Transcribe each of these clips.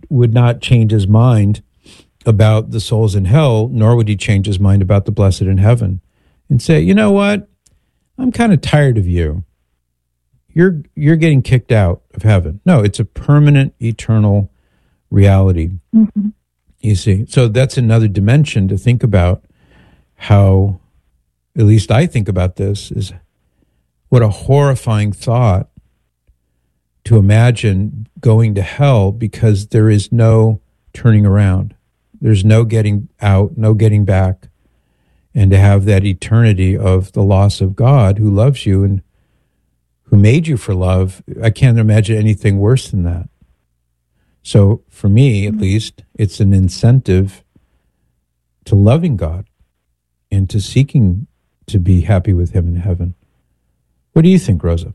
would not change his mind about the souls in hell, nor would he change his mind about the blessed in heaven and say, you know what? I'm kind of tired of you. You're getting kicked out of heaven. No, it's a permanent, eternal reality. Mm-hmm. You see? So that's another dimension to think about how, at least I think about this, is what a horrifying thought to imagine going to hell because there is no turning around. There's no getting out, no getting back. And to have that eternity of the loss of God who loves you and who made you for love, I can't imagine anything worse than that. So for me, at least, it's an incentive to loving God and to seeking to be happy with him in heaven. What do you think, Rosa?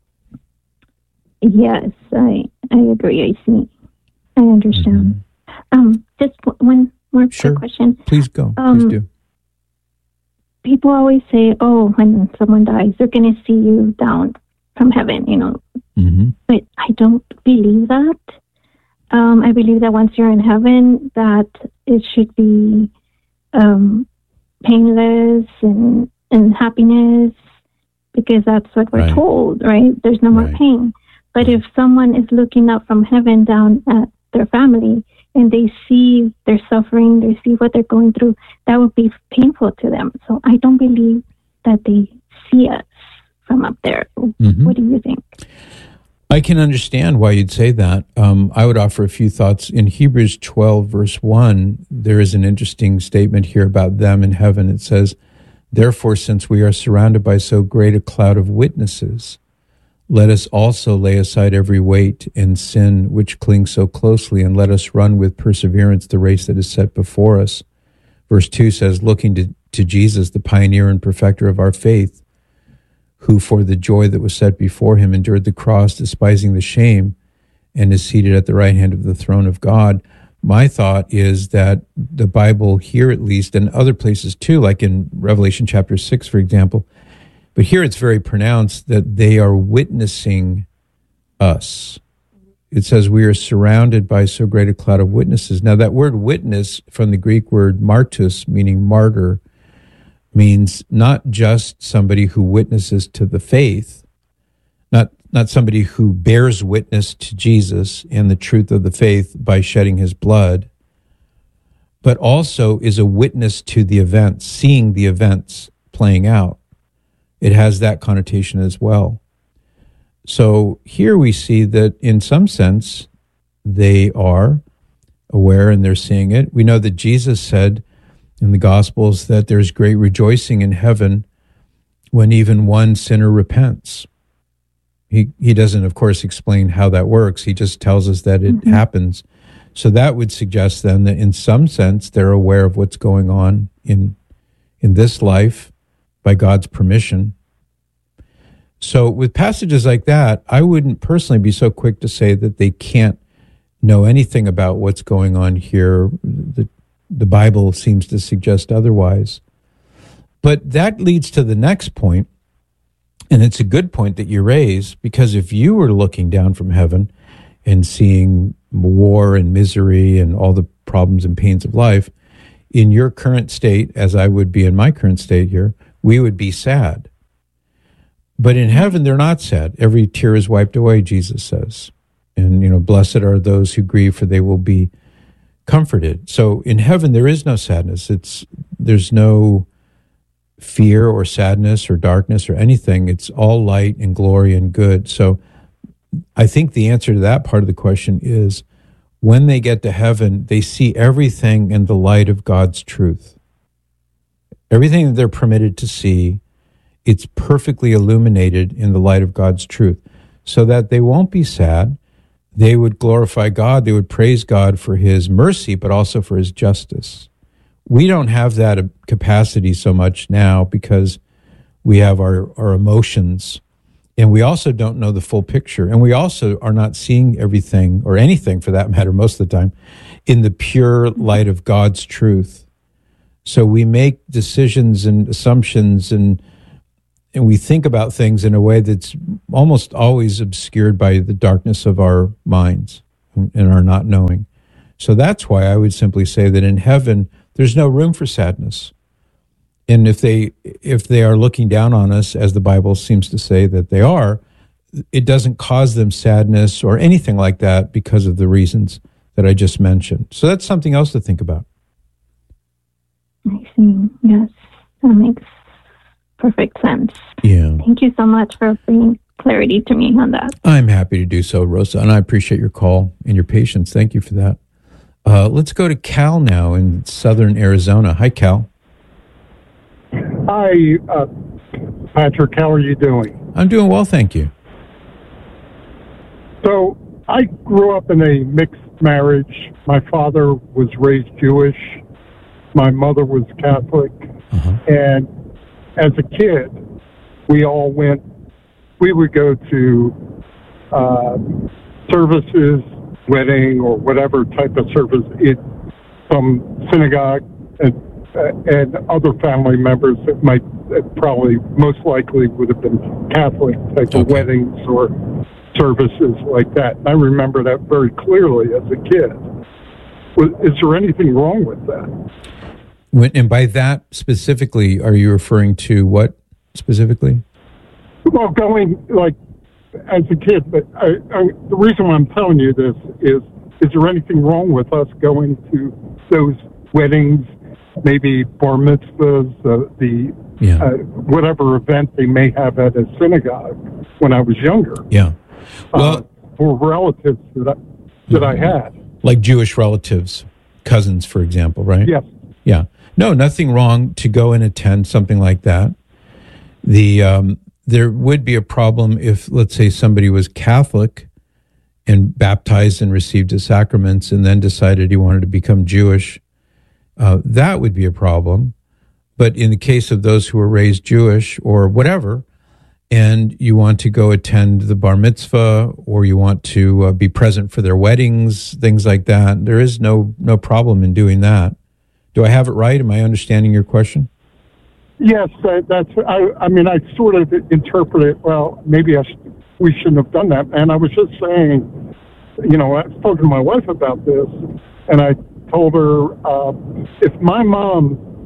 Yes, I agree. I see. I understand. Mm-hmm. Just one more quick question. Please go. Please do. People always say, oh, when someone dies, they're going to see you down from heaven, Mm-hmm. But I don't believe that. I believe that once you're in heaven, that it should be painless and happiness, because that's what we're told, right? There's no more pain. But if someone is looking up from heaven down at their family and they see their suffering, they see what they're going through, that would be painful to them. So I don't believe that they see us from up there. Mm-hmm. What do you think? I can understand why you'd say that. I would offer a few thoughts. In Hebrews 12, verse 1, there is an interesting statement here about them in heaven. It says, therefore, since we are surrounded by so great a cloud of witnesses, let us also lay aside every weight and sin which clings so closely, and let us run with perseverance the race that is set before us. Verse 2 says, looking to Jesus, the pioneer and perfecter of our faith, who for the joy that was set before him endured the cross, despising the shame, and is seated at the right hand of the throne of God. My thought is that the Bible here, at least, and other places too, like in Revelation chapter 6, for example, but here it's very pronounced that they are witnessing us. It says we are surrounded by so great a cloud of witnesses. Now that word witness, from the Greek word martus, meaning martyr, means not just somebody who witnesses to the faith, not somebody who bears witness to Jesus and the truth of the faith by shedding his blood, but also is a witness to the events, seeing the events playing out. It has that connotation as well. So here we see that in some sense they are aware and they're seeing it. We know that Jesus said in the Gospels that there's great rejoicing in heaven when even one sinner repents. He doesn't, of course, explain how that works. He just tells us that it happens. So that would suggest then that in some sense they're aware of what's going on in this life by God's permission. So with passages like that, I wouldn't personally be so quick to say that they can't know anything about what's going on here. The Bible seems to suggest otherwise. But that leads to the next point, and it's a good point that you raise, because if you were looking down from heaven and seeing war and misery and all the problems and pains of life, in your current state, as I would be in my current state here, we would be sad. But in heaven, they're not sad. Every tear is wiped away, Jesus says. And, blessed are those who grieve, for they will be comforted. So in heaven, there is no sadness. There's no fear or sadness or darkness or anything. It's all light and glory and good. So I think the answer to that part of the question is when they get to heaven, they see everything in the light of God's truth. Everything that they're permitted to see, it's perfectly illuminated in the light of God's truth, so that they won't be sad. They would glorify God. They would praise God for his mercy, but also for his justice. We don't have that capacity so much now because we have our emotions, and we also don't know the full picture. And we also are not seeing everything, or anything for that matter, most of the time, in the pure light of God's truth. So we make decisions and assumptions and we think about things in a way that's almost always obscured by the darkness of our minds and our not knowing. So that's why I would simply say that in heaven, there's no room for sadness. And if they are looking down on us, as the Bible seems to say that they are, it doesn't cause them sadness or anything like that because of the reasons that I just mentioned. So that's something else to think about. I see. Yes, that makes perfect sense. Yeah. Thank you so much for bringing clarity to me on that. I'm happy to do so, Rosa, and I appreciate your call and your patience. Thank you for that. Let's go to Cal now in southern Arizona. Hi, Cal. Hi, Patrick. How are you doing? I'm doing well, thank you. So I grew up in a mixed marriage. My father was raised Jewish. My mother was Catholic. And as a kid, we would go to services, wedding, or whatever type of service, some synagogue, and other family members that probably most likely would have been Catholic type of weddings or services like that. And I remember that very clearly as a kid. Is there anything wrong with that? And by that specifically, are you referring to what specifically? Well, going like as a kid, but the reason why I'm telling you this is there anything wrong with us going to those weddings, maybe bar mitzvahs, whatever event they may have at a synagogue when I was younger? Yeah. Well, for relatives that I had. Like Jewish relatives, cousins, for example, right? Yes. Yeah. No, nothing wrong to go and attend something like that. There would be a problem if, let's say, somebody was Catholic and baptized and received his sacraments and then decided he wanted to become Jewish. That would be a problem. But in the case of those who were raised Jewish or whatever, and you want to go attend the bar mitzvah or you want to be present for their weddings, things like that, there is no problem in doing that. Do I have it right? Am I understanding your question? Yes, I mean, I sort of interpret it, well, maybe we shouldn't have done that. And I was just saying, I spoke to my wife about this, and I told her if my mom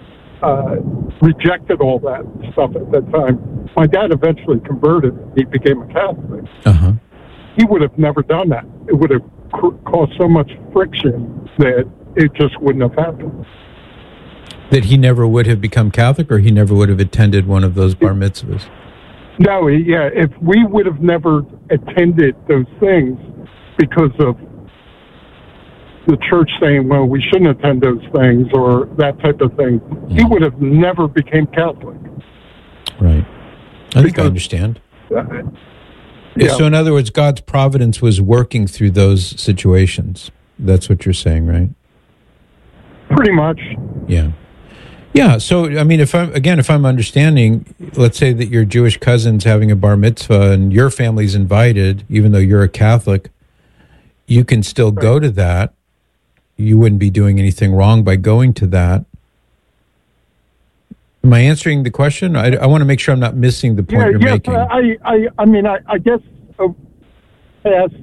rejected all that stuff at that time, my dad eventually converted. He became a Catholic. Uh-huh. He would have never done that. It would have caused so much friction that it just wouldn't have happened. That he never would have become Catholic, or he never would have attended one of those bar mitzvahs? No, yeah, if we would have never attended those things because of the church saying, well, we shouldn't attend those things or that type of thing, he would have never became Catholic. Right. I think I understand. Yeah. So in other words, God's providence was working through those situations. That's what you're saying, right? Pretty much. Yeah. Yeah, so, I mean, if I'm understanding, let's say that your Jewish cousin's having a bar mitzvah and your family's invited, even though you're a Catholic, you can still go to that. You wouldn't be doing anything wrong by going to that. Am I answering the question? I want to make sure I'm not missing the point you're making. I mean, I guess past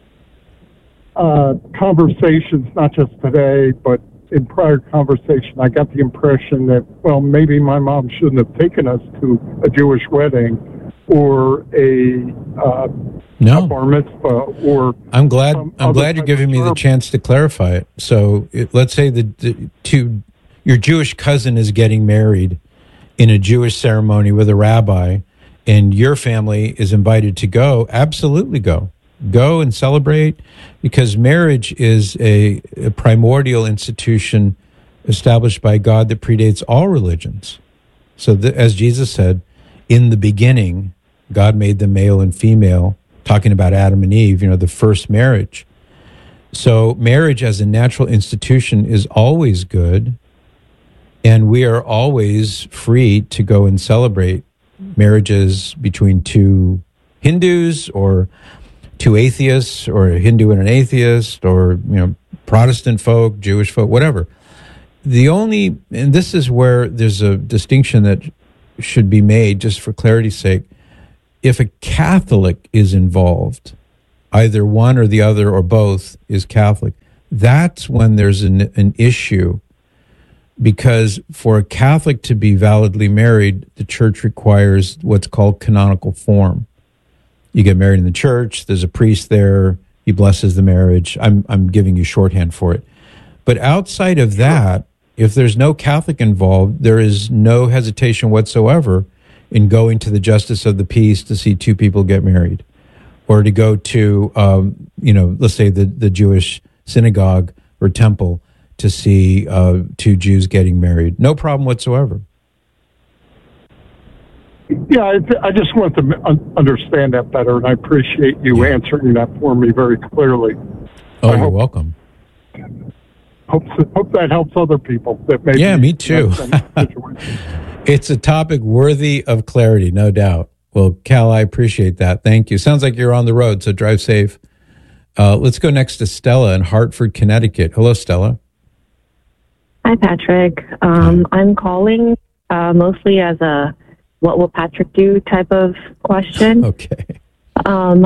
conversations, not just today, but in prior conversation, I got the impression that, well, maybe my mom shouldn't have taken us to a Jewish wedding or a bar mitzvah. Or I'm glad you're giving me the chance to clarify it. So let's say your Jewish cousin is getting married in a Jewish ceremony with a rabbi, and your family is invited to go. Absolutely go. Go and celebrate, because marriage is a primordial institution established by God that predates all religions. So as Jesus said, in the beginning, God made them male and female, talking about Adam and Eve, the first marriage. So marriage as a natural institution is always good, and we are always free to go and celebrate marriages between two Hindus or two atheists, or a Hindu and an atheist, or Protestant folk, Jewish folk, whatever. And this is where there's a distinction that should be made, just for clarity's sake. If a Catholic is involved, either one or the other or both is Catholic, that's when there's an issue, because for a Catholic to be validly married, the church requires what's called canonical form. You get married in the church, there's a priest there, he blesses the marriage. I'm giving you shorthand for it. But outside of that, if there's no Catholic involved, there is no hesitation whatsoever in going to the justice of the peace to see two people get married, or to go to, let's say the Jewish synagogue or temple to see two Jews getting married. No problem whatsoever. Yeah, I just want to understand that better, and I appreciate you answering that for me very clearly. Oh, you're welcome. Hope that helps other people. That me too. It's a topic worthy of clarity, no doubt. Well, Cal, I appreciate that. Thank you. Sounds like you're on the road, so drive safe. Let's go next to Stella in Hartford, Connecticut. Hello, Stella. Hi, Patrick. I'm calling mostly as a what will Patrick do type of question. Okay. I'm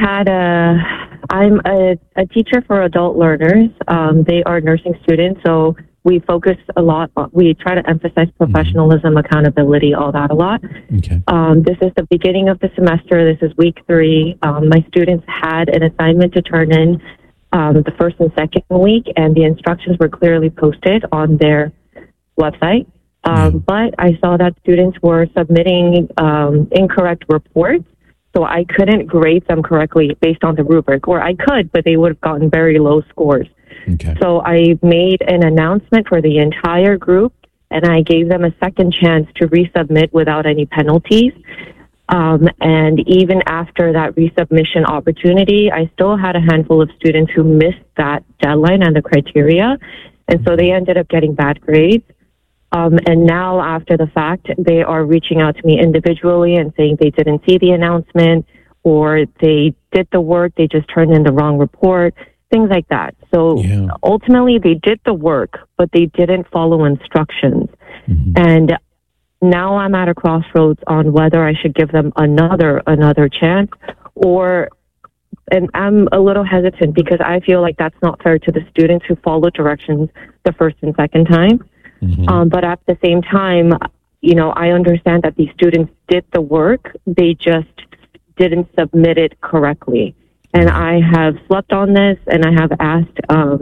a teacher for adult learners. They are nursing students, so we focus a lot. We try to emphasize professionalism, accountability, all that a lot. Okay. This is the beginning of the semester. This is week 3. My students had an assignment to turn in the first and second week, and the instructions were clearly posted on their website. But I saw that students were submitting incorrect reports, so I couldn't grade them correctly based on the rubric, or I could, but they would have gotten very low scores. Okay. So I made an announcement for the entire group, and I gave them a second chance to resubmit without any penalties. And even after that resubmission opportunity, I still had a handful of students who missed that deadline and the criteria, and so they ended up getting bad grades. And now, after the fact, they are reaching out to me individually and saying they didn't see the announcement, or they did the work, they just turned in the wrong report, things like that. So ultimately, they did the work, but they didn't follow instructions. And now I'm at a crossroads on whether I should give them another chance, and I'm a little hesitant because I feel like that's not fair to the students who followed directions the first and second time. But at the same time, I understand that these students did the work. They just didn't submit it correctly. And I have slept on this, and I have asked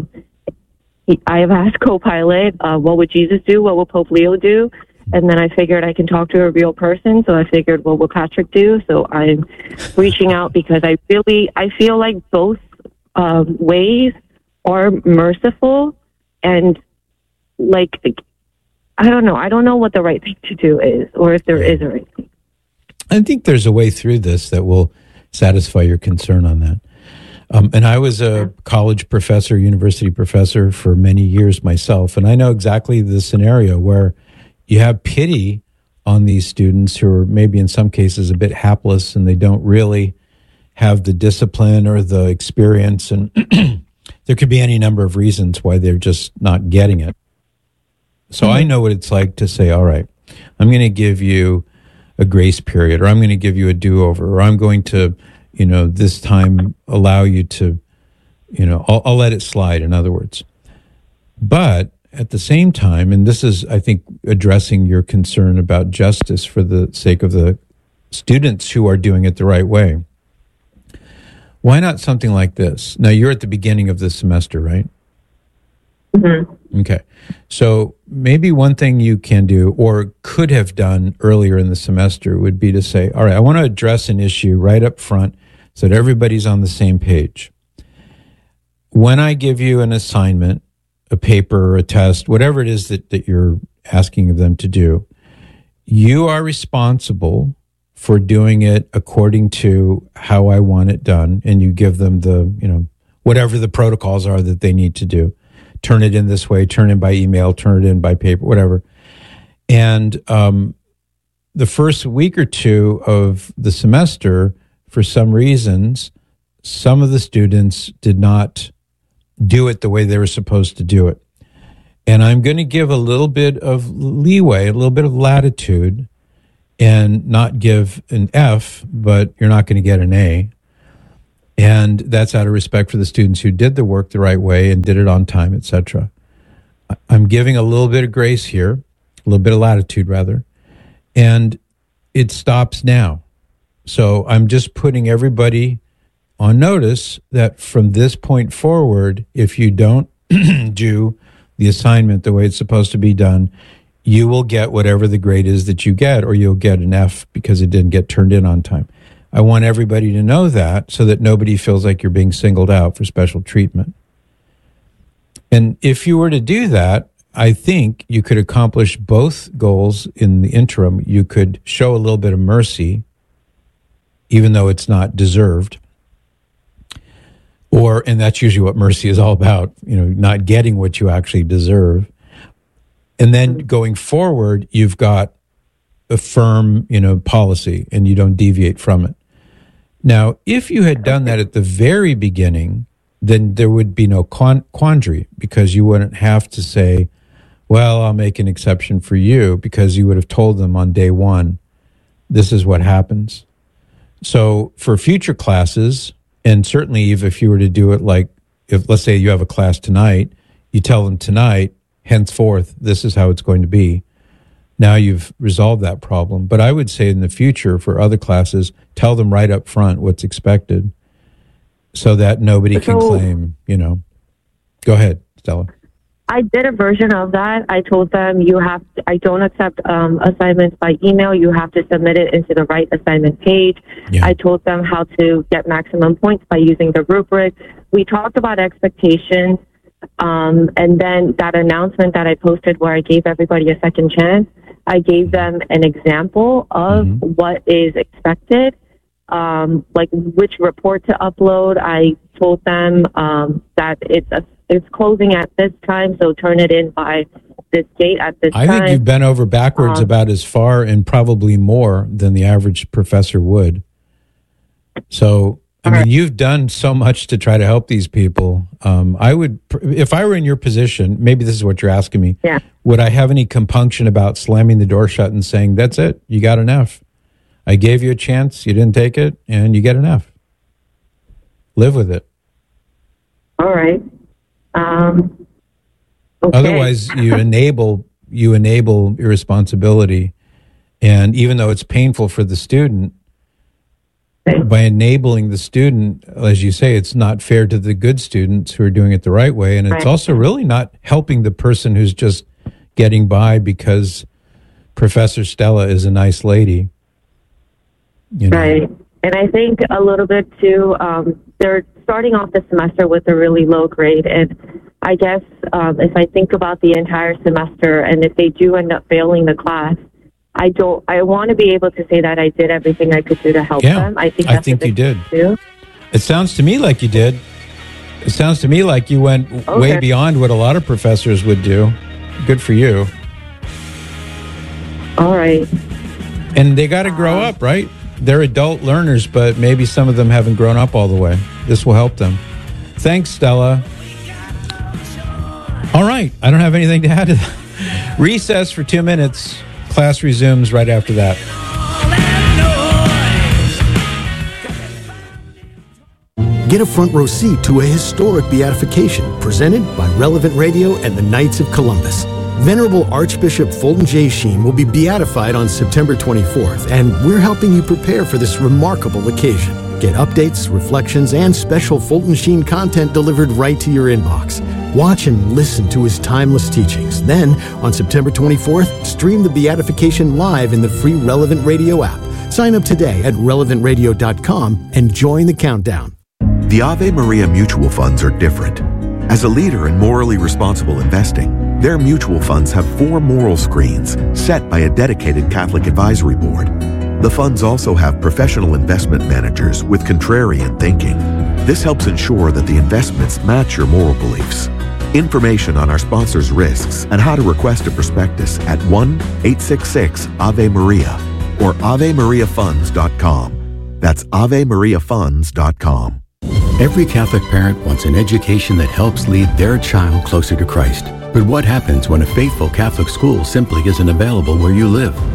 Copilot, what would Jesus do? What will Pope Leo do? And then I figured I can talk to a real person. So I figured, what will Patrick do? So I'm reaching out because I feel like both ways are merciful, and I don't know. I don't know what the right thing to do is, or if there is a right thing. I think there's a way through this that will satisfy your concern on that. And I was a college professor, university professor for many years myself, and I know exactly the scenario where you have pity on these students who are maybe in some cases a bit hapless, and they don't really have the discipline or the experience, and there could be any number of reasons why they're just not getting it. So I know what it's like to say, all right, I'm going to give you a grace period, or I'm going to give you a do-over, or I'm going to, this time allow you to, I'll let it slide, in other words. But at the same time, and this is, I think, addressing your concern about justice for the sake of the students who are doing it the right way, why not something like this? Now, you're at the beginning of the semester, right? Mm-hmm. Okay. So maybe one thing you can do, or could have done earlier in the semester, would be to say, all right, I want to address an issue right up front so that everybody's on the same page. When I give you an assignment, a paper, or a test, whatever it is that you're asking of them to do, you are responsible for doing it according to how I want it done, and you give them the, whatever the protocols are that they need to do. Turn it in this way, turn it in by email, turn it in by paper, whatever. And the first week or two of the semester, for some reasons, some of the students did not do it the way they were supposed to do it. And I'm going to give a little bit of leeway, a little bit of latitude, and not give an F, but you're not going to get an A. And that's out of respect for the students who did the work the right way and did it on time, etc. I'm giving a little bit of grace here, a little bit of latitude, rather, and it stops now. So I'm just putting everybody on notice that from this point forward, if you don't do the assignment the way it's supposed to be done, you will get whatever the grade is that you get, or you'll get an F because it didn't get turned in on time. I want everybody to know that so that nobody feels like you're being singled out for special treatment. And if you were to do that, I think you could accomplish both goals in the interim. You could show a little bit of mercy, even though it's not deserved. And that's usually what mercy is all about, not getting what you actually deserve. And then going forward, you've got a firm, policy, and you don't deviate from it. Now, if you had done that at the very beginning, then there would be no quandary, because you wouldn't have to say, well, I'll make an exception for you, because you would have told them on day one, this is what happens. So for future classes, and certainly if you were to do it like, if let's say you have a class tonight, you tell them tonight, henceforth, this is how it's going to be. Now you've resolved that problem. But I would say in the future for other classes, tell them right up front what's expected so that nobody can claim, Go ahead, Stella. I did a version of that. I told them I don't accept assignments by email. You have to submit it into the right assignment page. Yeah. I told them how to get maximum points by using the rubric. We talked about expectations. And then that announcement that I posted where I gave everybody a second chance, I gave them an example of what is expected, like which report to upload. I told them that it's closing at this time, so turn it in by this date at this time. I think you've bent over backwards about as far and probably more than the average professor would. So, you've done so much to try to help these people. I would, if I were in your position, maybe this is what you're asking me. Yeah. Would I have any compunction about slamming the door shut and saying, that's it, you got an F. I gave you a chance, you didn't take it, and you get an F. Live with it. All right. Okay. Otherwise, you enable irresponsibility. And even though it's painful for the student, by enabling the student, as you say, it's not fair to the good students who are doing it the right way. And it's also really not helping the person who's just getting by because Professor Stella is a nice lady. Right. And I think a little bit too, they're starting off the semester with a really low grade. And I guess if I think about the entire semester, and if they do end up failing the class, I want to be able to say that I did everything I could do to help them. I think you did. Too. It sounds to me like you did. It sounds to me like you went way beyond what a lot of professors would do. Good for you. All right. And they got to grow up, right? They're adult learners, but maybe some of them haven't grown up all the way. This will help them. Thanks, Stella. All right. I don't have anything to add to that. Recess for 2 minutes. Class resumes right after that. Get a front row seat to a historic beatification presented by Relevant Radio and the Knights of Columbus. Venerable Archbishop Fulton J. Sheen will be beatified on September 24th, and we're helping you prepare for this remarkable occasion. Get updates, reflections, and special Fulton Sheen content delivered right to your inbox. Watch and listen to his timeless teachings. Then, on September 24th, stream the beatification live in the free Relevant Radio app. Sign up today at relevantradio.com and join the countdown. The Ave Maria mutual funds are different. As a leader in morally responsible investing, their mutual funds have 4 moral screens set by a dedicated Catholic advisory board. The funds also have professional investment managers with contrarian thinking. This helps ensure that the investments match your moral beliefs. Information on our sponsors' risks and how to request a prospectus at 1-866-AVE-MARIA or AveMariaFunds.com. That's AveMariaFunds.com. Every Catholic parent wants an education that helps lead their child closer to Christ. But what happens when a faithful Catholic school simply isn't available where you live?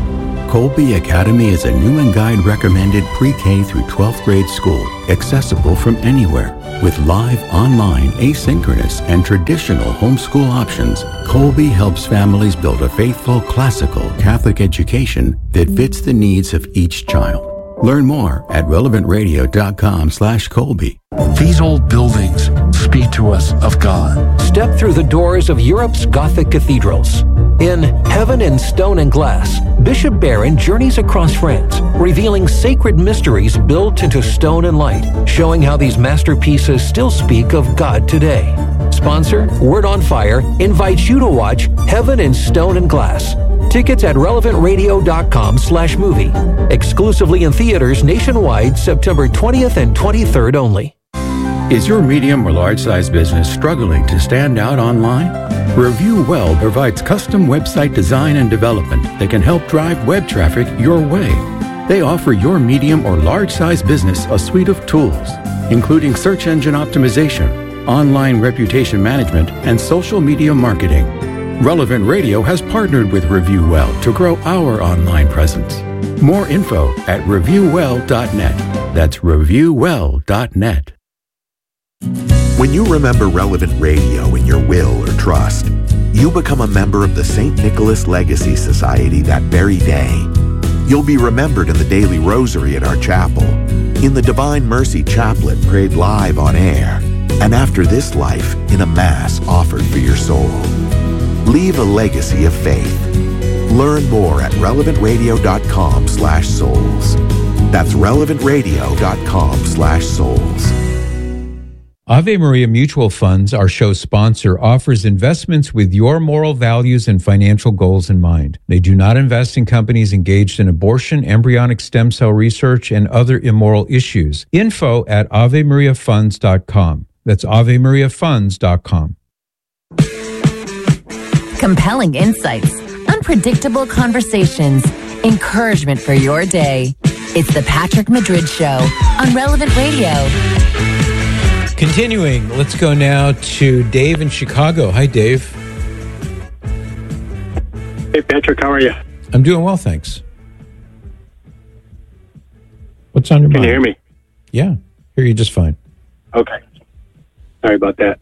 Colby Academy is a Newman Guide recommended pre-K through 12th grade school, accessible from anywhere. With live, online, asynchronous, and traditional homeschool options, Colby helps families build a faithful, classical Catholic education that fits the needs of each child. Learn more at relevantradio.com/Colby. These old buildings speak to us of God. Step through the doors of Europe's Gothic cathedrals. In Heaven in Stone and Glass, Bishop Barron journeys across France, revealing sacred mysteries built into stone and light, showing how these masterpieces still speak of God today. Sponsor, Word on Fire, invites you to watch Heaven in Stone and Glass. Tickets at relevantradio.com/movie. Exclusively in theaters nationwide, September 20th and 23rd only. Is your medium or large size business struggling to stand out online? Review Well provides custom website design and development that can help drive web traffic your way. They offer your medium or large size business a suite of tools, including search engine optimization, online reputation management, and social media marketing. Relevant Radio has partnered with Review Well to grow our online presence. More info at reviewwell.net. That's reviewwell.net. When you remember Relevant Radio in your will or trust, you become a member of the St. Nicholas Legacy Society that very day. You'll be remembered in the daily rosary at our chapel, in the Divine Mercy Chaplet prayed live on air, and after this life in a Mass offered for your soul. Leave a legacy of faith. Learn more at relevantradio.com/souls. That's relevantradio.com/souls. Ave Maria Mutual Funds, our show sponsor, offers investments with your moral values and financial goals in mind. They do not invest in companies engaged in abortion, embryonic stem cell research, and other immoral issues. Info at AveMariaFunds.com. That's AveMariaFunds.com. Compelling insights, unpredictable conversations, encouragement for your day. It's the Patrick Madrid Show on Relevant Radio. Continuing, let's go now to Dave in Chicago. Hi, Dave. Hey, Patrick, how are you? I'm doing well, thanks. What's on your mind? Can you hear me? Yeah, hear you just fine. Okay. Sorry about that.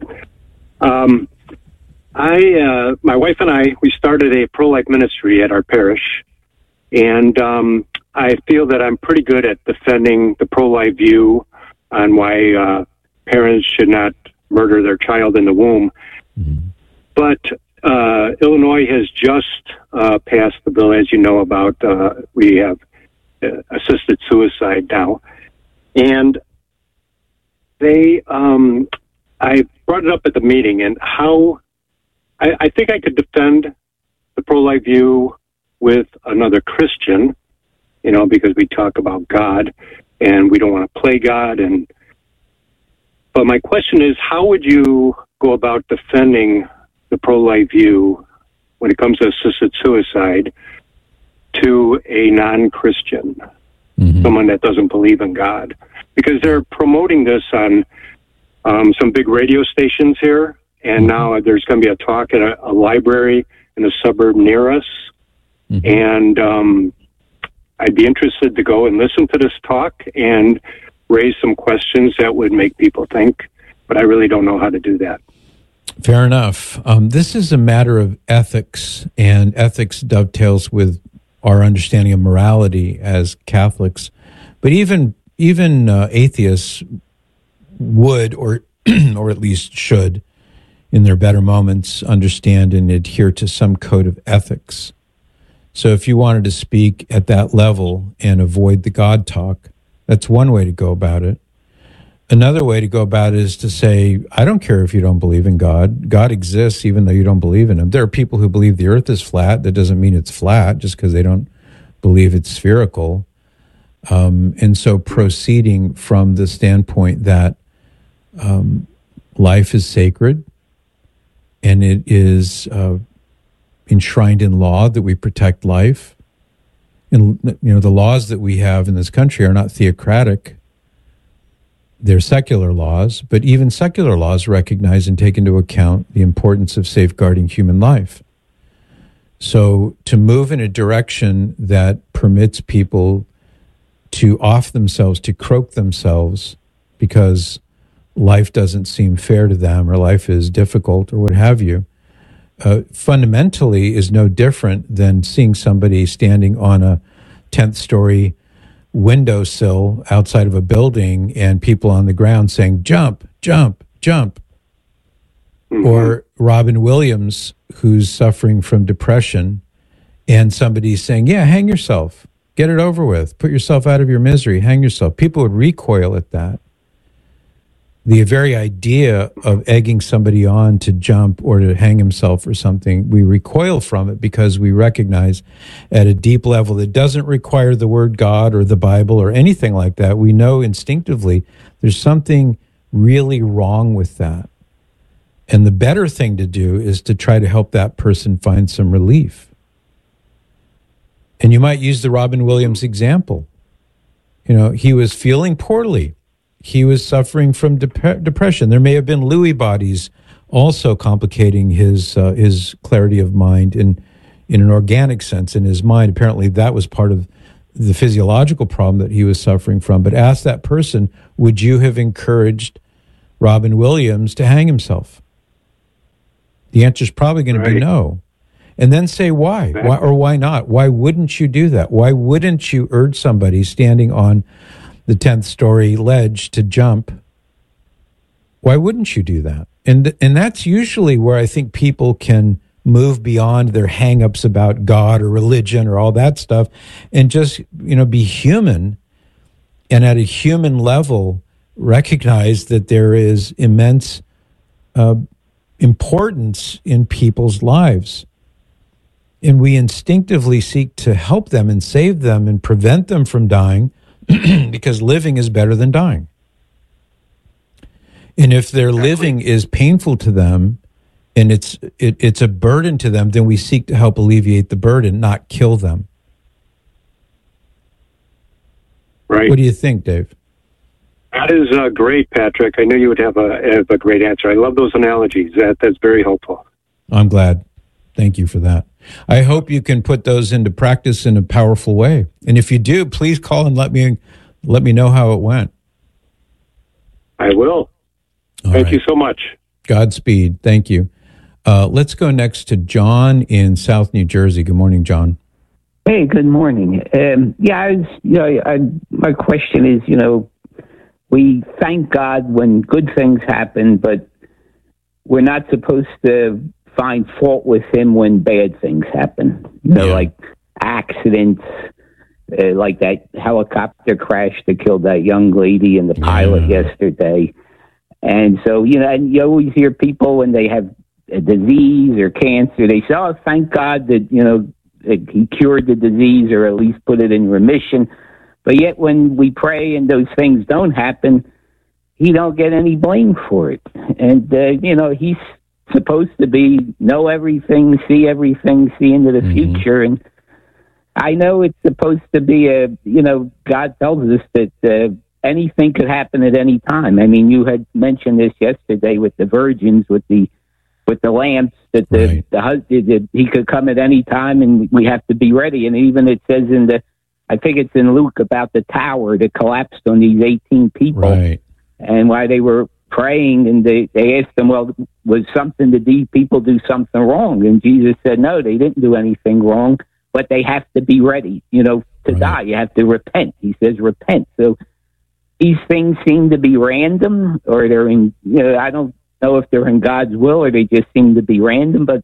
My wife and I, we started a pro-life ministry at our parish, and I feel that I'm pretty good at defending the pro-life view on why parents should not murder their child in the womb. Mm-hmm. But Illinois has just passed the bill, as you know, about we have assisted suicide now. And they, I brought it up at the meeting, and how I think I could defend the pro-life view with another Christian, you know, because we talk about God, and we don't want to play God, but my question is, how would you go about defending the pro-life view when it comes to assisted suicide to a non-Christian, someone that doesn't believe in God? Because they're promoting this on some big radio stations here, and now there's going to be a talk at a library in a suburb near us, and I'd be interested to go and listen to this talk and raise some questions that would make people think, but I really don't know how to do that. Fair enough. This is a matter of ethics, and ethics dovetails with our understanding of morality as Catholics. But even atheists would, or or at least should, in their better moments, understand and adhere to some code of ethics. So if you wanted to speak at that level and avoid the God talk, that's one way to go about it. Another way to go about it is to say, I don't care if you don't believe in God. God exists even though you don't believe in him. There are people who believe the earth is flat. That doesn't mean it's flat just because they don't believe it's spherical. And so proceeding from the standpoint that life is sacred and it is enshrined in law that we protect life. And, you know, the laws that we have in this country are not theocratic. They're secular laws, but even secular laws recognize and take into account the importance of safeguarding human life. So to move in a direction that permits people to off themselves, to croak themselves because life doesn't seem fair to them or life is difficult or what have you, fundamentally is no different than seeing somebody standing on a 10th story windowsill outside of a building and people on the ground saying, jump, jump, jump. Mm-hmm. Or Robin Williams, who's suffering from depression, and somebody saying, yeah, hang yourself, get it over with, put yourself out of your misery, hang yourself. People would recoil at that. The very idea of egging somebody on to jump or to hang himself or something, we recoil from it because we recognize at a deep level that doesn't require the word God or the Bible or anything like that. We know instinctively there's something really wrong with that. And the better thing to do is to try to help that person find some relief. And you might use the Robin Williams example. You know, he was feeling poorly. He was suffering from depression. There may have been Lewy bodies also complicating his clarity of mind in an organic sense in his mind. Apparently that was part of the physiological problem that he was suffering from. But ask that person, would you have encouraged Robin Williams to hang himself? The answer is probably going to be no. And then say why or why not? Why wouldn't you do that? Why wouldn't you urge somebody standing on the 10th story ledge to jump? Why wouldn't you do that? And that's usually where I think people can move beyond their hang-ups about God or religion or all that stuff and just, be human, and at a human level recognize that there is immense importance in people's lives. And we instinctively seek to help them and save them and prevent them from dying because living is better than dying. And if their living is painful to them and it's a burden to them, then we seek to help alleviate the burden, not kill them. Right. What do you think, Dave? That is great, Patrick. I knew you would have a great answer. I love those analogies. That's very helpful. I'm glad. Thank you for that. I hope you can put those into practice in a powerful way. And if you do, please call and let me know how it went. I will. Thank you so much. Godspeed. Thank you. Let's go next to John in South New Jersey. Good morning, John. Hey, good morning. My question is, we thank God when good things happen, but we're not supposed to find fault with him when bad things happen. Like accidents, like that helicopter crash that killed that young lady and the pilot yesterday. And so, and you always hear people when they have a disease or cancer, they say, oh, thank God that, he cured the disease or at least put it in remission. But yet when we pray and those things don't happen, he don't get any blame for it. And, he's supposed to know everything, see into the future. And I know it's supposed to be God tells us that anything could happen at any time. I mean, you had mentioned this yesterday with the virgins, with the lamps, that the husband, he could come at any time and we have to be ready. And even it says I think it's in Luke about the tower that collapsed on these 18 people. Right. And while they were praying, and they asked them, well, was did these people do something wrong? And Jesus said, no, they didn't do anything wrong, but they have to be ready, to die. You have to repent. He says, repent. So these things seem to be random, or they're in, I don't know if they're in God's will or they just seem to be random, but,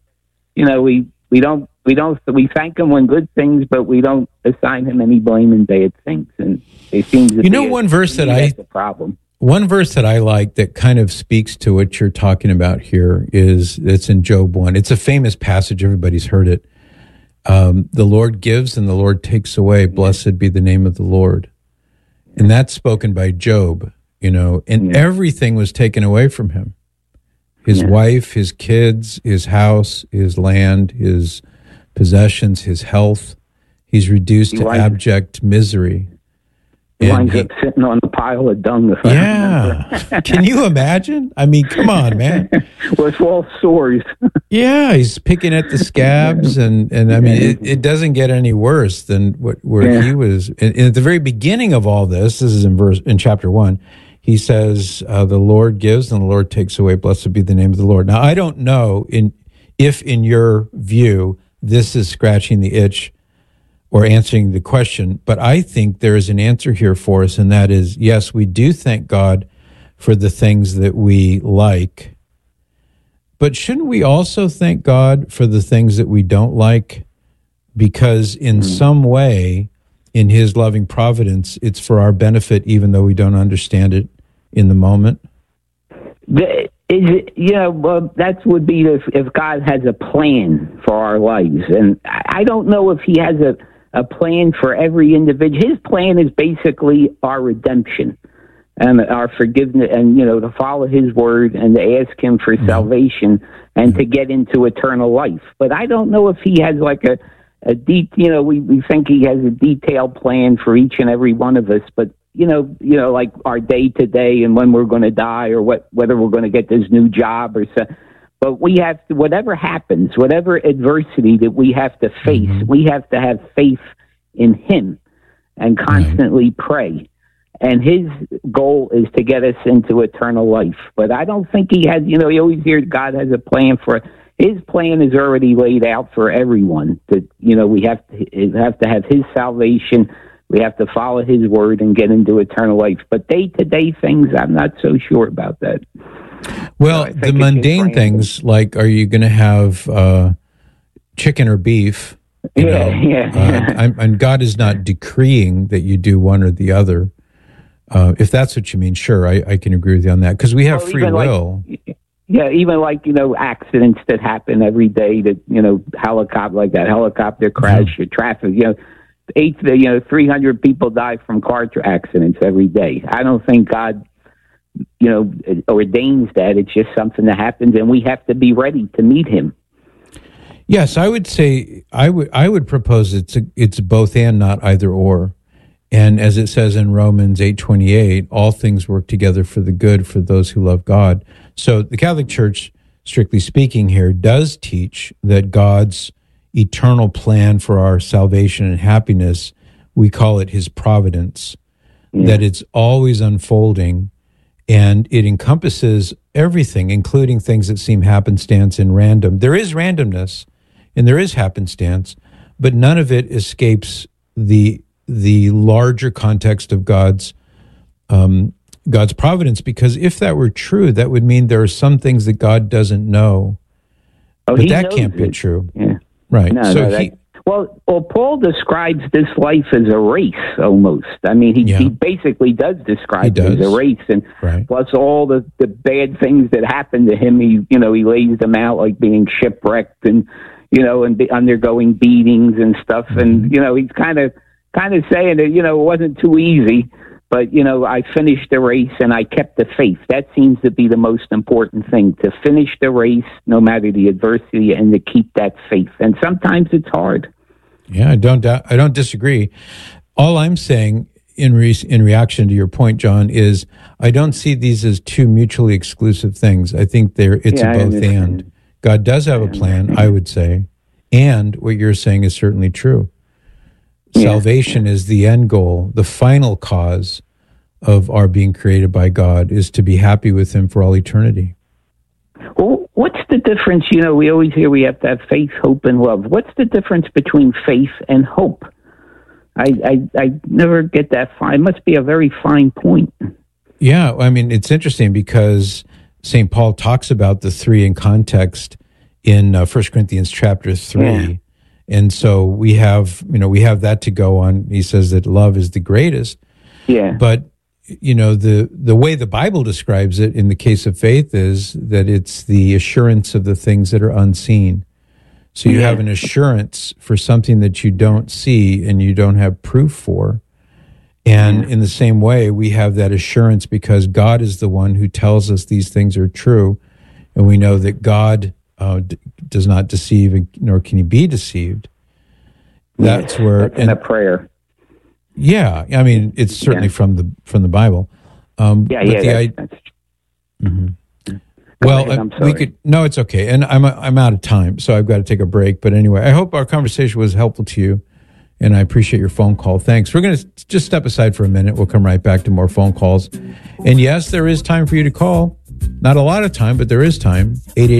we thank him when good things, but we don't assign him any blame in bad things. And it seems to be one verse that's a problem. One verse that I like that kind of speaks to what you're talking about here it's in Job 1. It's a famous passage. Everybody's heard it. The Lord gives and the Lord takes away. Blessed be the name of the Lord. And that's spoken by Job, and everything was taken away from him. His wife, his kids, his house, his land, his possessions, his health. He's reduced to abject misery. winds up sitting on a pile of dung. Yeah. Can you imagine? I mean, come on, man. With all sores. Yeah, he's picking at the scabs, and I mean, it doesn't get any worse than where he was. And at the very beginning of all this is in chapter 1, he says, the Lord gives and the Lord takes away. Blessed be the name of the Lord. Now, I don't know if in your view, this is scratching the itch or answering the question, but I think there is an answer here for us, and that is, yes, we do thank God for the things that we like, but shouldn't we also thank God for the things that we don't like? Because in some way, in his loving providence, it's for our benefit, even though we don't understand it in the moment. Well, that would be if God has a plan for our lives. And I don't know if he has a plan for every individual. His plan is basically our redemption and our forgiveness, and, to follow his word and to ask him for salvation and to get into eternal life. But I don't know if he has like we think he has a detailed plan for each and every one of us, but like our day to day and when we're going to die or whether we're going to get this new job or so. But we have to, whatever happens, whatever adversity that we have to face, we have to have faith in him and constantly pray. And his goal is to get us into eternal life. But I don't think he has, you always hear God has a plan for his plan is already laid out for everyone. That, we have to have his salvation. We have to follow his word and get into eternal life. But day-to-day things, I'm not so sure about that. Well, the mundane things, like, are you going to have chicken or beef? And God is not decreeing that you do one or the other. If that's what you mean, sure, I can agree with you on that, because we have free will. Even like, accidents that happen every day, that, helicopter crash, or traffic, 300 people die from car accidents every day. I don't think God, ordains that. It's just something that happens, and we have to be ready to meet him. Yes, I would say, I would propose it's both and, not either or. And as it says in Romans 8:28, all things work together for the good for those who love God. So the Catholic Church, strictly speaking here, does teach that God's eternal plan for our salvation and happiness, we call it his providence, that it's always unfolding, and it encompasses everything, including things that seem happenstance and random. There is randomness and there is happenstance, but none of it escapes the larger context of God's providence, because if that were true, that would mean there are some things that God doesn't know. But that can't be true. Yeah. Right. Well, Paul describes this life as a race almost. I mean, he basically does describe it as a race, and plus all the bad things that happen to him, he lays them out, like being shipwrecked and undergoing beatings and stuff. And he's kind of saying that it wasn't too easy, but I finished the race and I kept the faith. That seems to be the most important thing, to finish the race no matter the adversity and to keep that faith. And sometimes it's hard. Yeah, I don't disagree. All I'm saying in reaction to your point, John, is I don't see these as two mutually exclusive things. I think it's a both and. God does have a plan, I would say, and what you're saying is certainly true. Salvation is the end goal, the final cause of our being created by God, is to be happy with him for all eternity. Well, what's the difference? We always hear we have to have faith, hope, and love. What's the difference between faith and hope? I never get that fine. It must be a very fine point. Yeah, I mean, it's interesting because St. Paul talks about the three in context in 1 Corinthians chapter 3. Yeah. And so we have that to go on. He says that love is the greatest. Yeah. But, the way the Bible describes it in the case of faith is that it's the assurance of the things that are unseen. So you have an assurance for something that you don't see and you don't have proof for. And in the same way, we have that assurance because God is the one who tells us these things are true. And we know that God does not deceive, nor can he be deceived. That's where... And a prayer. Yeah, I mean, it's certainly from the Bible. That's Well, we could. No, it's okay, and I'm out of time, so I've got to take a break. But anyway, I hope our conversation was helpful to you, and I appreciate your phone call. Thanks. We're going to just step aside for a minute. We'll come right back to more phone calls. And yes, there is time for you to call. Not a lot of time, but there is time.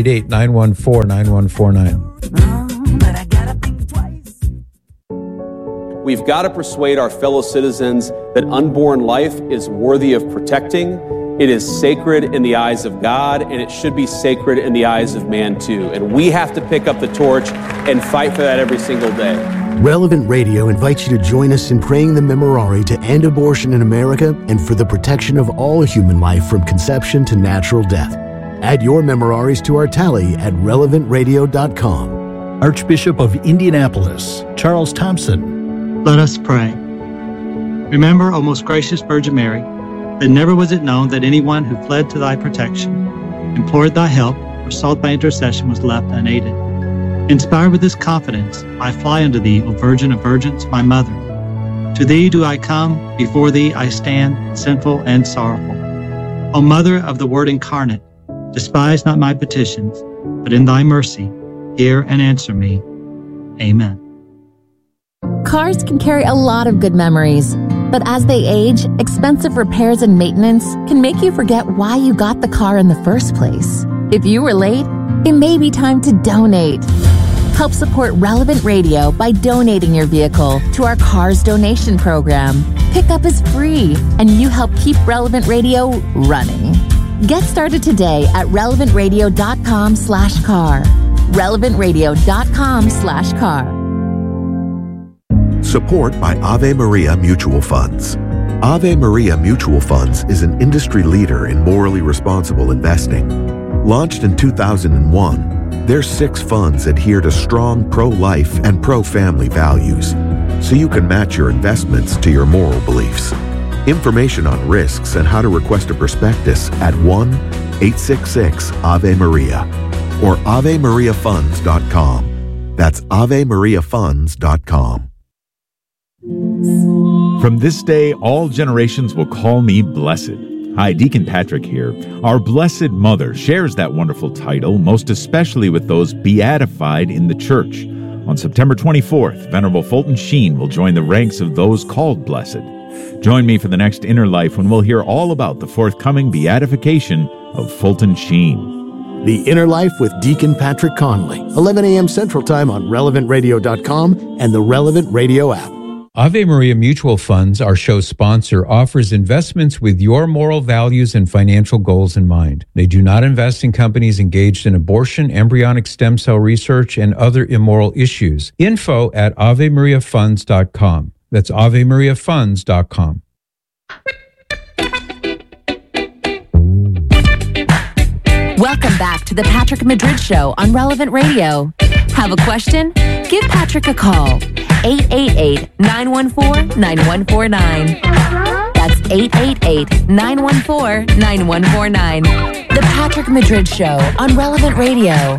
888-914-9149. We've got to persuade our fellow citizens that unborn life is worthy of protecting. It is sacred in the eyes of God, and it should be sacred in the eyes of man, too. And we have to pick up the torch and fight for that every single day. Relevant Radio invites you to join us in praying the Memorare to end abortion in America and for the protection of all human life from conception to natural death. Add your Memoraries to our tally at relevantradio.com. Archbishop of Indianapolis, Charles Thompson. Let us pray. Remember, O most gracious Virgin Mary, that never was it known that anyone who fled to thy protection, implored thy help, or sought thy intercession was left unaided. Inspired with this confidence, I fly unto thee, O Virgin of Virgins, my Mother. To thee do I come, before thee I stand, sinful and sorrowful. O Mother of the Word incarnate, despise not my petitions, but in thy mercy, hear and answer me. Amen. Cars can carry a lot of good memories, but as they age, expensive repairs and maintenance can make you forget why you got the car in the first place. If you were late, it may be time to donate. Help support Relevant Radio by donating your vehicle to our Cars donation program. Pickup is free, and you help keep Relevant Radio running. Get started today at relevantradio.com/car. relevantradio.com/car. Support by Ave Maria Mutual Funds. Ave Maria Mutual Funds is an industry leader in morally responsible investing. Launched in 2001, their 6 funds adhere to strong pro-life and pro-family values, so you can match your investments to your moral beliefs. Information on risks and how to request a prospectus at 1-866-AVE-MARIA or AveMariaFunds.com. That's AveMariaFunds.com. From this day, all generations will call me blessed. Hi, Deacon Patrick here. Our Blessed Mother shares that wonderful title, most especially with those beatified in the church. On September 24th, Venerable Fulton Sheen will join the ranks of those called blessed. Join me for the next Inner Life when we'll hear all about the forthcoming beatification of Fulton Sheen. The Inner Life with Deacon Patrick Conley, 11 a.m. Central Time on relevantradio.com and the Relevant Radio app. Ave Maria Mutual Funds, our show's sponsor, offers investments with your moral values and financial goals in mind. They do not invest in companies engaged in abortion, embryonic stem cell research, and other immoral issues. Info at AveMariaFunds.com. That's AveMariaFunds.com. Welcome back to the Patrick Madrid Show on Relevant Radio. Have a question? Give Patrick a call. 888-914-9149. That's 888-914-9149. The Patrick Madrid Show on Relevant Radio.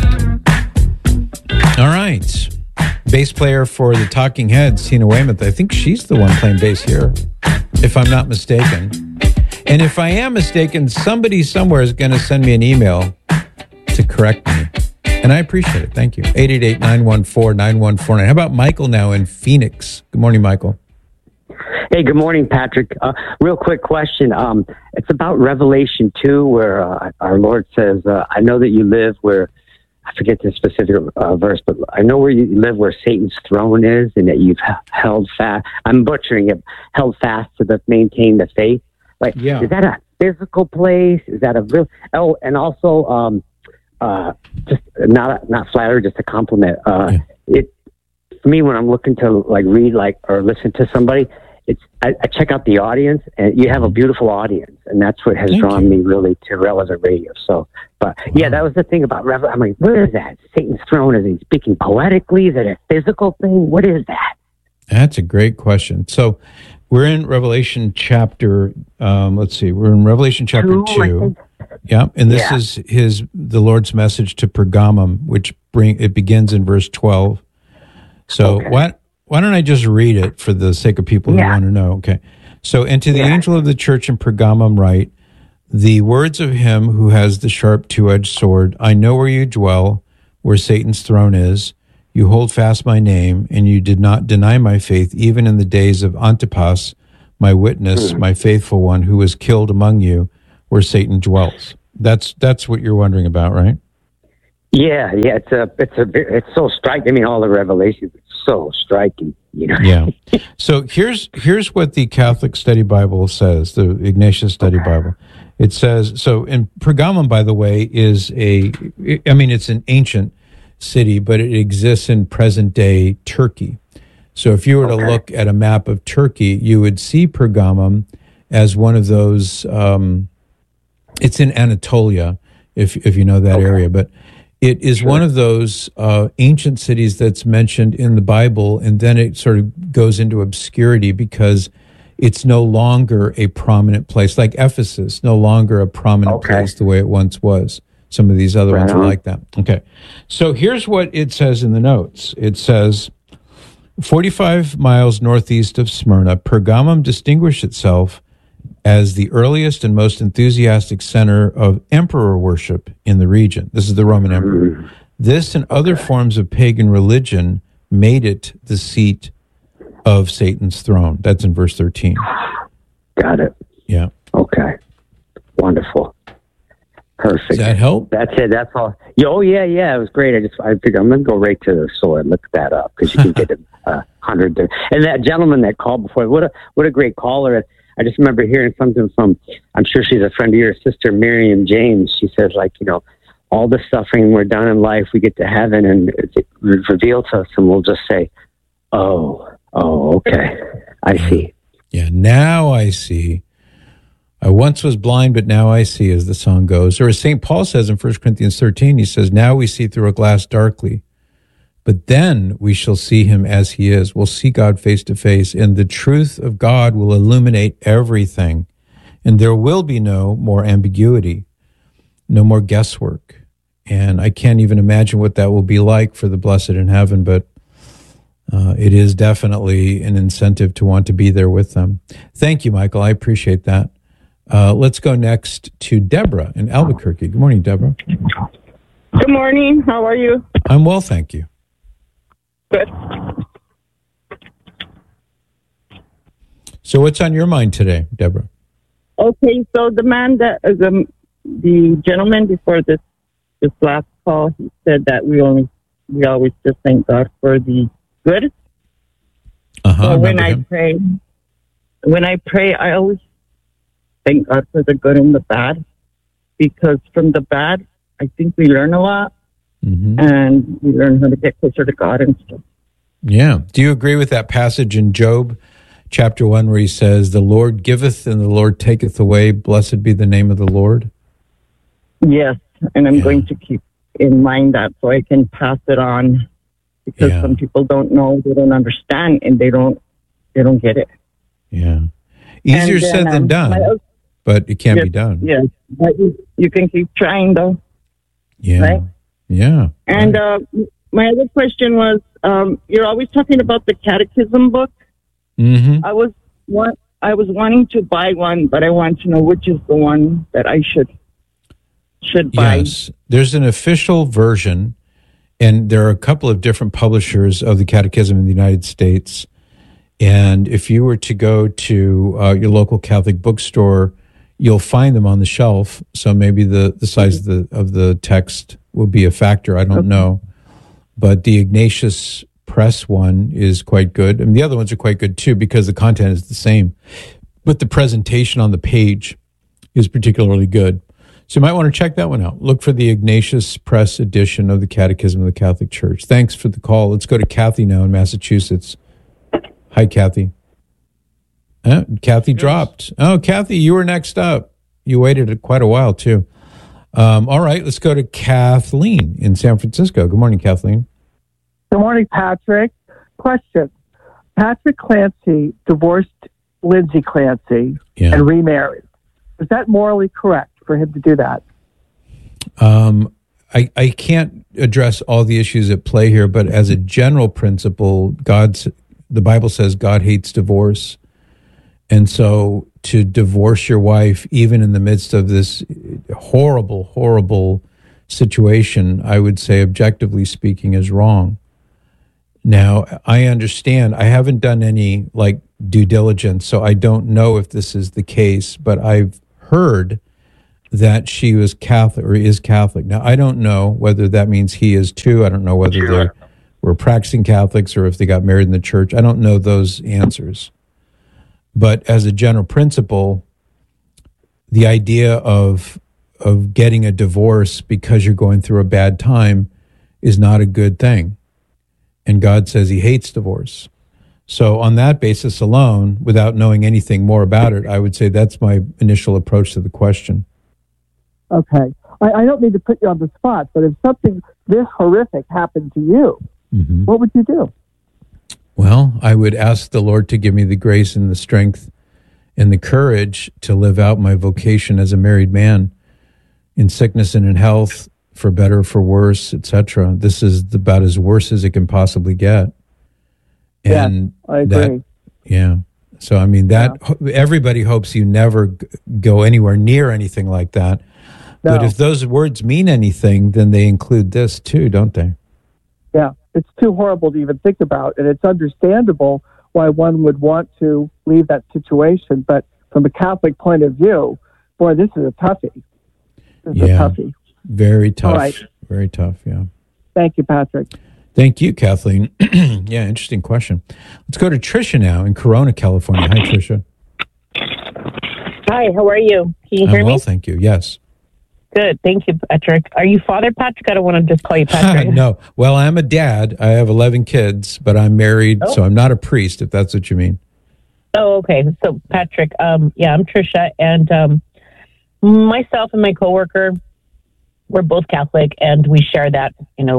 All right. Bass player for the Talking Heads, Tina Weymouth. I think she's the one playing bass here, if I'm not mistaken. And if I am mistaken, somebody somewhere is going to send me an email to correct me. And I appreciate it. Thank you. 888-914-9149. How about Michael now in Phoenix? Good morning, Michael. Hey, good morning, Patrick. Real quick question. It's about Revelation 2, where our Lord says, I know that you live where, I forget the specific verse, but I know where you live, where Satan's throne is, and that you've held fast. I'm butchering it. Held fast to maintain the faith. Like, yeah. Is that a physical place? Is that a real? Oh, and also, just not flattery, just a compliment. It for me, when I'm looking to read or listen to somebody, I check out the audience, and you have a beautiful audience, and that's what has drawn me really to Relevant Radio. So, but yeah, that was the thing about Revelation. I'm like, what is that? Satan's throne? Is he speaking poetically? Is it a physical thing? What is that? That's a great question. So, we're in Revelation chapter. We're in Revelation chapter 2. Yeah, and this is the Lord's message to Pergamum, which it begins in verse 12. So why why don't I just read it for the sake of people who want to know? Okay. So, and to the angel of the church in Pergamum write, the words of him who has the sharp two-edged sword, I know where you dwell, where Satan's throne is. You hold fast my name, and you did not deny my faith, even in the days of Antipas, my witness, my faithful one, who was killed among you, where Satan dwells. That's what you're wondering about, right? Yeah. It's so striking. I mean, all the revelations, it's so striking. Yeah. So here's what the Catholic Study Bible says, the Ignatius Study Bible. It says, so in Pergamum, by the way, it's an ancient city, but it exists in present day Turkey. So if you were to look at a map of Turkey, you would see Pergamum as one of those, it's in Anatolia, if you know that area, but it is one of those ancient cities that's mentioned in the Bible, and then it sort of goes into obscurity because it's no longer a prominent place, like Ephesus, no longer a prominent place the way it once was. Some of these other ones are like that. Okay. So here's what it says in the notes. It says, 45 miles northeast of Smyrna, Pergamum distinguished itself as the earliest and most enthusiastic center of emperor worship in the region. This is the Roman emperor. This and other forms of pagan religion made it the seat of Satan's throne. That's in verse 13. Got it. Yeah. Okay. Wonderful. Perfect. Does that help? That's it. That's all. Oh, yeah. It was great. I figured I'm going to go right to the sword, look that up, because you can get 100 there. And that gentleman that called before, what a great caller. I just remember hearing something from, I'm sure she's a friend of yours, Sister Miriam James. She says, all the suffering we're done in life, we get to heaven and it's revealed to us, and we'll just say, oh, okay. I see. Yeah, now I see. I once was blind, but now I see, as the song goes. Or as St. Paul says in 1 Corinthians 13, he says, now we see through a glass darkly, but then we shall see him as he is. We'll see God face to face, and the truth of God will illuminate everything, and there will be no more ambiguity, no more guesswork. And I can't even imagine what that will be like for the blessed in heaven, but it is definitely an incentive to want to be there with them. Thank you, Michael. I appreciate that. Let's go next to Deborah in Albuquerque. Good morning, Deborah. Good morning. How are you? I'm well, thank you. Good. So what's on your mind today, Deborah? Okay, so the man that the gentleman before this last call, he said that we always just thank God for the good. So when I pray, I always thank God for the good and the bad, because from the bad, I think we learn a lot, and we learn how to get closer to God and stuff. Yeah. Do you agree with that passage in Job chapter 1 where he says, the Lord giveth and the Lord taketh away, blessed be the name of the Lord? Yes, and I'm going to keep in mind that so I can pass it on, because some people don't know, they don't understand, and they don't get it. Yeah. Easier said than done, but it can be done. Yes, but you can keep trying, though. Yeah. Right? Yeah. And my other question was, you're always talking about the catechism book. I was wanting to buy one, but I want to know which is the one that I should buy. Yes, there's an official version, and there are a couple of different publishers of the Catechism in the United States. And if you were to go to your local Catholic bookstore, you'll find them on the shelf. So maybe the size of the text will be a factor. I don't know. But the Ignatius Press one is quite good. And the other ones are quite good too, because the content is the same. But the presentation on the page is particularly good. So you might want to check that one out. Look for the Ignatius Press edition of the Catechism of the Catholic Church. Thanks for the call. Let's go to Kathy now in Massachusetts. Hi, Kathy. Kathy dropped. Oh, Kathy, you were next up. You waited quite a while, too. All right, let's go to Kathleen in San Francisco. Good morning, Kathleen. Good morning, Patrick. Question. Patrick Clancy divorced Lindsay Clancy and remarried. Is that morally correct for him to do that? I can't address all the issues at play here, but as a general principle, the Bible says God hates divorce. And so to divorce your wife, even in the midst of this horrible, horrible situation, I would say, objectively speaking, is wrong. Now, I understand. I haven't done any due diligence, so I don't know if this is the case, but I've heard that she was Catholic or is Catholic. Now, I don't know whether that means he is too. I don't know whether they were practicing Catholics or if they got married in the church. I don't know those answers. But as a general principle, the idea of getting a divorce because you're going through a bad time is not a good thing. And God says he hates divorce. So on that basis alone, without knowing anything more about it, I would say that's my initial approach to the question. Okay. I don't mean to put you on the spot, but if something this horrific happened to you, what would you do? Well, I would ask the Lord to give me the grace and the strength and the courage to live out my vocation as a married man in sickness and in health, for better, for worse, etc. This is about as worse as it can possibly get. And I agree. So, I mean, everybody hopes you never go anywhere near anything like that. No. But if those words mean anything, then they include this too, don't they? Yeah, it's too horrible to even think about. And it's understandable why one would want to leave that situation. But from a Catholic point of view, boy, this is a toughie. This is a toughie. Very tough. All right. Very tough, yeah. Thank you, Patrick. Thank you, Kathleen. Yeah, interesting question. Let's go to Tricia now in Corona, California. Hi, Tricia. Hi, how are you? Can you hear me? I'm well, thank you. Yes. Good. Thank you, Patrick. Are you Father Patrick? I don't want to just call you Patrick. No. Well, I'm a dad. I have 11 kids, but I'm married, so I'm not a priest, if that's what you mean. Oh, okay. So, Patrick, I'm Tricia, and myself and my coworker, we're both Catholic, and we share that,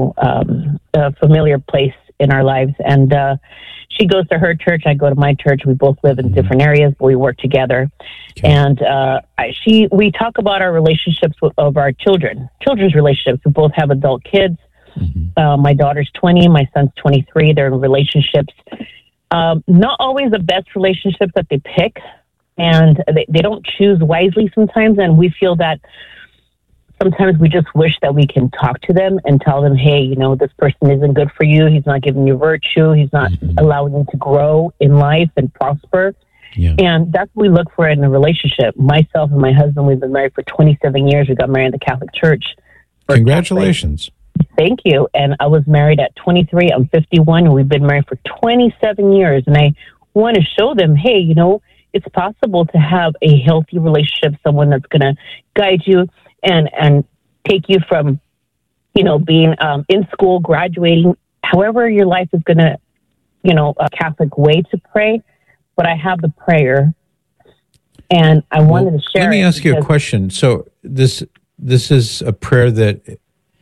a familiar place in our lives. And she goes to her church, I go to my church. We both live in different areas, but we work together. Okay. And we talk about our relationships of our children's relationships. We both have adult kids. My daughter's 20, my son's 23. They're in relationships. Not always the best relationships that they pick, and they don't choose wisely sometimes. And we feel that sometimes we just wish that we can talk to them and tell them, hey, this person isn't good for you. He's not giving you virtue. He's not allowing you to grow in life and prosper. Yeah. And that's what we look for in a relationship. Myself and my husband, we've been married for 27 years. We got married in the Catholic Church. Congratulations. Thank you. And I was married at 23. I'm 51, and we've been married for 27 years. And I want to show them, hey, it's possible to have a healthy relationship, someone that's going to guide you and take you from, being in school, graduating, however your life is going to, a Catholic way to pray. But I have the prayer, and I wanted to share. Let me ask you a question. So this is a prayer that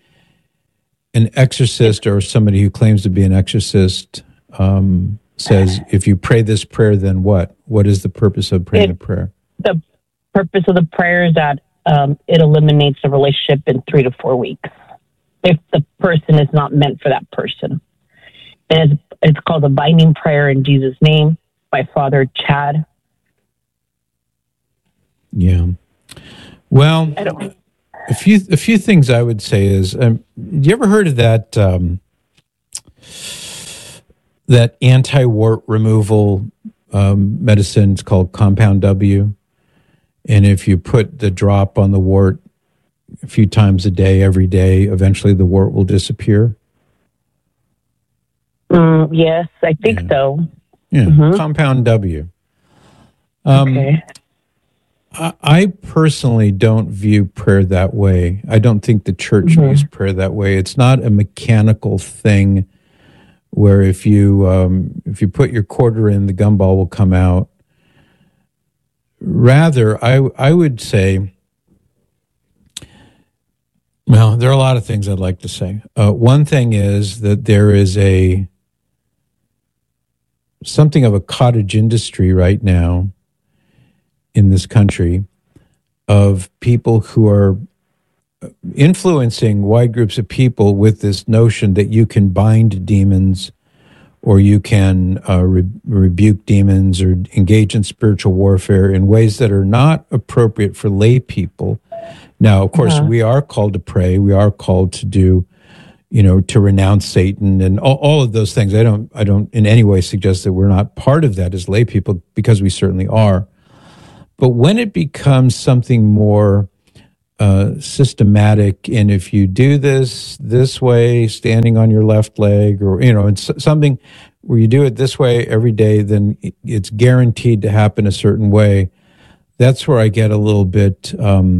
an exorcist or somebody who claims to be an exorcist says, if you pray this prayer, then what? What is the purpose of praying the prayer? The purpose of the prayer is that it eliminates the relationship in 3 to 4 weeks if the person is not meant for that person. And it's called the Binding Prayer in Jesus' Name by Father Chad. Yeah. Well, a few things I would say is, you ever heard of that that anti-wart removal medicine? It's called Compound W. And if you put the drop on the wart a few times a day, every day, eventually the wart will disappear? Yes, I think so. Yeah, Compound W. Okay. I personally don't view prayer that way. I don't think the church views prayer that way. It's not a mechanical thing where if you put your quarter in, the gumball will come out. Rather, I would say, well, there are a lot of things I'd like to say. One thing is that there is something of a cottage industry right now in this country of people who are influencing wide groups of people with this notion that you can bind demons or you can rebuke demons or engage in spiritual warfare in ways that are not appropriate for lay people. Now, of course, we are called to pray. We are called to do, to renounce Satan and all of those things. I don't in any way suggest that we're not part of that as lay people, because we certainly are. But when it becomes something more systematic, and if you do this way, standing on your left leg, or it's something where you do it this way every day, then it's guaranteed to happen a certain way. That's where I get a little bit,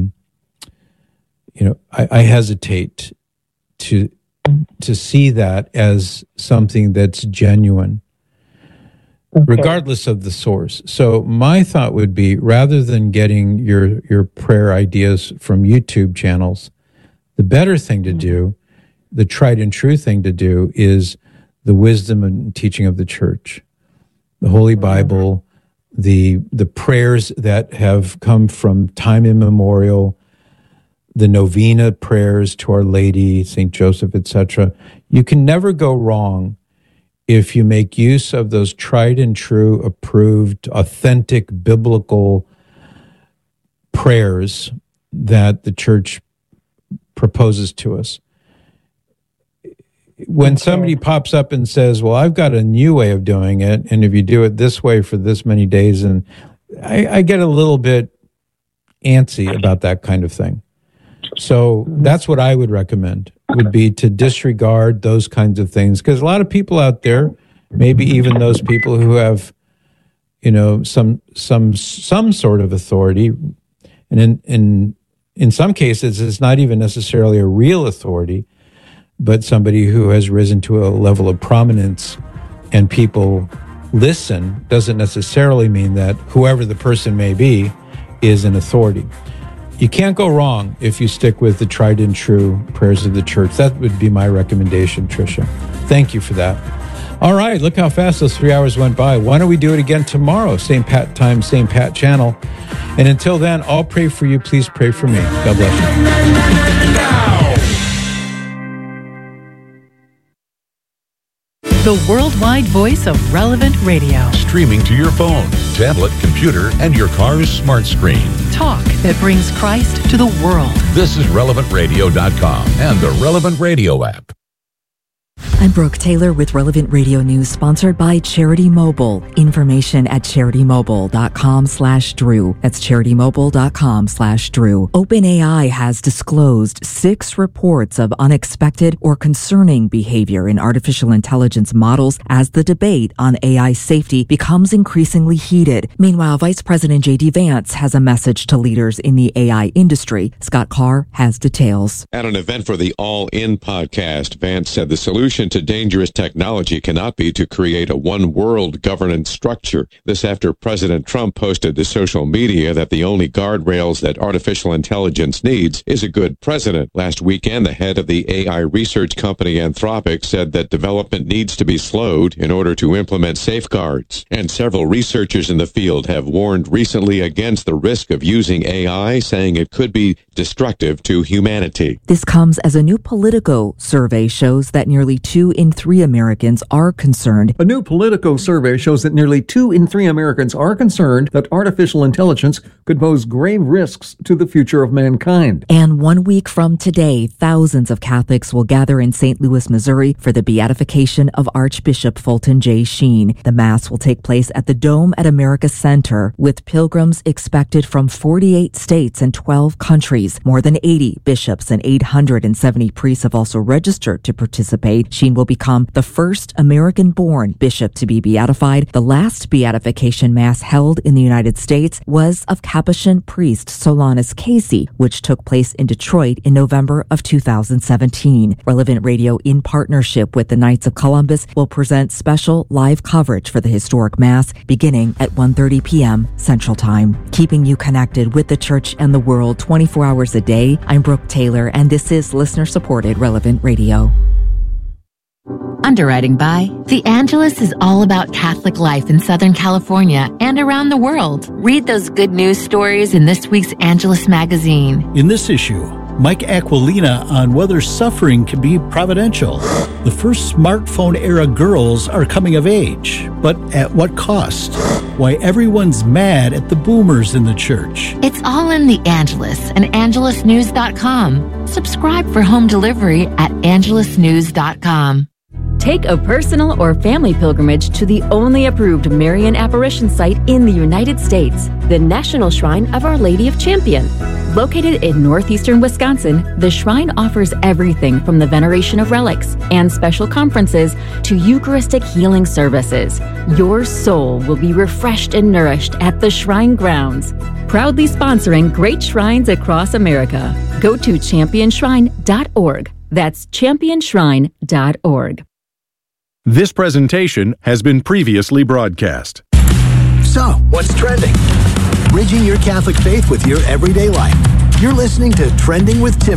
I hesitate to see that as something that's genuine. Okay. Regardless of the source. So my thought would be, rather than getting your prayer ideas from YouTube channels, the better thing to do, the tried and true thing to do, is the wisdom and teaching of the church, the Holy Bible, the prayers that have come from time immemorial, the novena prayers to Our Lady, St. Joseph, etc. You can never go wrong if you make use of those tried and true, approved, authentic, biblical prayers that the church proposes to us. When somebody pops up and says, well, I've got a new way of doing it, and if you do it this way for this many days, and I get a little bit antsy about that kind of thing. So that's what I would recommend, would be to disregard those kinds of things, because a lot of people out there, maybe even those people who have, some sort of authority, and in some cases it's not even necessarily a real authority, but somebody who has risen to a level of prominence and people listen, doesn't necessarily mean that whoever the person may be is an authority. You can't go wrong if you stick with the tried and true prayers of the church. That would be my recommendation, Tricia. Thank you for that. All right, look how fast those 3 hours went by. Why don't we do it again tomorrow? Same Pat time, same Pat channel. And until then, I'll pray for you. Please pray for me. God bless you. The worldwide voice of Relevant Radio. Streaming to your phone, tablet, computer, and your car's smart screen. Talk that brings Christ to the world. This is RelevantRadio.com and the Relevant Radio app. I'm Brooke Taylor with Relevant Radio News, sponsored by Charity Mobile. Information at CharityMobile.com/Drew. That's CharityMobile.com/Drew. OpenAI has disclosed 6 reports of unexpected or concerning behavior in artificial intelligence models as the debate on AI safety becomes increasingly heated. Meanwhile, Vice President J.D. Vance has a message to leaders in the AI industry. Scott Carr has details. At an event for the All In podcast, Vance said the solution to dangerous technology cannot be to create a one-world governance structure. This after President Trump posted to social media that the only guardrails that artificial intelligence needs is a good president. Last weekend, the head of the AI research company Anthropic said that development needs to be slowed in order to implement safeguards. And several researchers in the field have warned recently against the risk of using AI, saying it could be destructive to humanity. This comes as a new Politico survey shows that nearly 2 in 3 Americans are concerned. A new Politico survey shows that nearly 2 in 3 Americans are concerned that artificial intelligence could pose grave risks to the future of mankind. And 1 week from today, thousands of Catholics will gather in St. Louis, Missouri for the beatification of Archbishop Fulton J. Sheen. The Mass will take place at the Dome at America Center, with pilgrims expected from 48 states and 12 countries. More than 80 bishops and 870 priests have also registered to participate. Sheen will become the first American-born bishop to be beatified. The last beatification mass held in the United States was of Capuchin priest Solanus Casey, which took place in Detroit in November of 2017. Relevant Radio, in partnership with the Knights of Columbus, will present special live coverage for the historic mass beginning at 1:30 p.m. Central Time. Keeping you connected with the church and the world 24 hours a day, I'm Brooke Taylor, and this is listener-supported Relevant Radio. Underwriting by The Angelus is all about Catholic life in Southern California and around the world. Read those good news stories in this week's Angelus magazine. In this issue, Mike Aquilina on whether suffering can be providential. The first smartphone-era girls are coming of age, but at what cost? Why everyone's mad at the boomers in the church. It's all in the Angelus and angelusnews.com. Subscribe for home delivery at angelusnews.com. Take a personal or family pilgrimage to the only approved Marian apparition site in the United States, the National Shrine of Our Lady of Champion. Located in northeastern Wisconsin, the shrine offers everything from the veneration of relics and special conferences to Eucharistic healing services. Your soul will be refreshed and nourished at the shrine grounds. Proudly sponsoring great shrines across America. Go to championshrine.org. That's championshrine.org. This presentation has been previously broadcast. So, what's trending? Bridging your Catholic faith with your everyday life. You're listening to Trending with Tim.